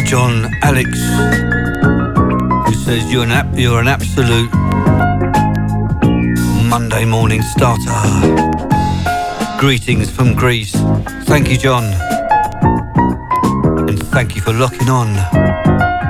John Alex, who says you're an absolute Monday morning starter. Greetings from Greece. Thank you, John. And thank you for locking on.